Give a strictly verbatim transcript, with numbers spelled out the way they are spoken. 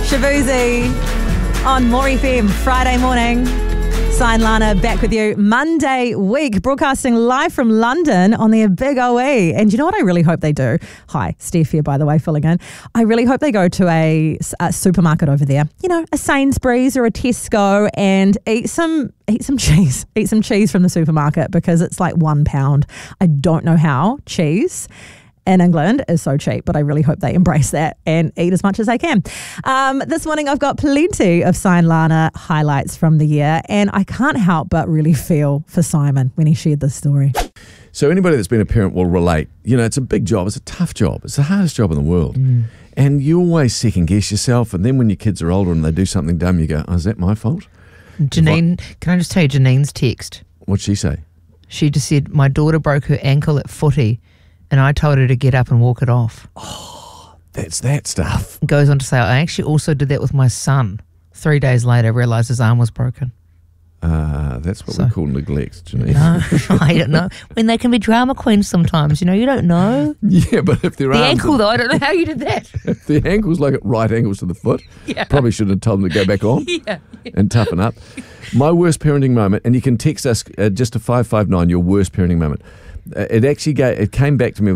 Shabuzi on More F M Friday morning. Sign Lana back with you Monday week, broadcasting live from London on their big O E. And you know what I really hope they do? Hi, Steph here, by the way, filling in. I really hope they go to a, a supermarket over there, you know, a Sainsbury's or a Tesco, and eat some eat some cheese. Eat some cheese from the supermarket, because it's like one pound. I don't know how cheese in England is so cheap, but I really hope they embrace that and eat as much as they can. Um, this morning I've got plenty of Sign Lana highlights from the year, and I can't help but really feel for Simon when he shared this story. So anybody that's been a parent will relate. You know, it's a big job. It's a tough job. It's the hardest job in the world. Mm. And you always second guess yourself, and then when your kids are older and they do something dumb, you go, oh, is that my fault? Janine, I, can I just tell you Janine's text? What'd she say? She just said, my daughter broke her ankle at footy, and I told her to get up and walk it off. Oh, that's that stuff. Goes on to say, I actually also did that with my son. Three days later, realised his arm was broken. Uh, that's what so, we call neglect, Janine. No, I don't know. When they can be drama queens sometimes, you know, you don't know. Yeah, but if their The arms ankle, are, though, I don't know how you did that. If the ankle's like at right angles to the foot, yeah. probably should have told them to go back on yeah, yeah. and toughen up. My worst parenting moment, and you can text us uh, just to five five nine, your worst parenting moment. Uh, it actually ga- it came back to me